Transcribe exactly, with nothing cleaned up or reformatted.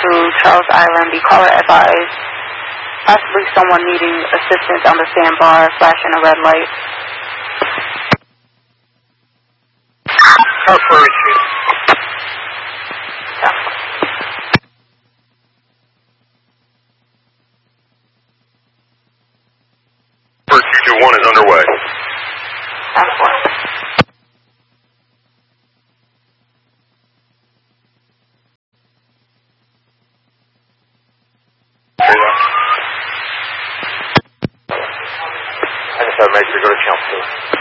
to Charles Island. Be caller advised. Possibly someone needing assistance on the sandbar, flashing a red light. How far is she? two two one is underway. That's one. I just have to make sure to go to council.